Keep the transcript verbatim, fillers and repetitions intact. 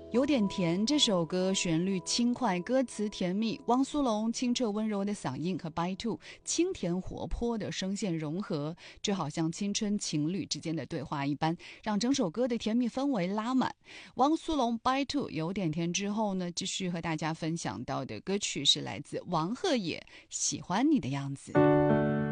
有点甜这首歌旋律轻快，歌词甜蜜，汪苏泷清澈温柔的嗓音和 By Two 清甜活泼的声线融合，就好像青春情侣之间的对话一般，让整首歌的甜蜜氛围拉满。汪苏泷 By Two 有点甜之后呢，继续和大家分享到的歌曲是来自王鹤野《喜欢你的样子》。